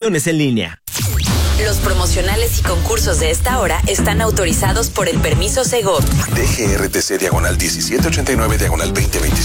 en línea. Los promocionales y concursos de esta hora están autorizados por el permiso Segov. DGRTC /1789/2025.